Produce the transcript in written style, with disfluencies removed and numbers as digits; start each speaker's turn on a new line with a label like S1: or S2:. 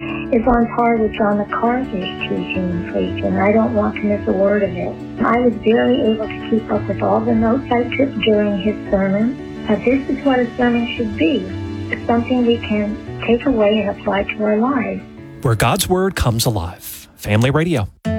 S1: is on par with John MacArthur's teaching and preaching. I don't want to miss a word of it. I was barely able to keep up with all the notes I took during his sermon. This is what a sermon should be. It's something we can take away and apply to our lives.
S2: Where God's Word comes alive. Family Radio.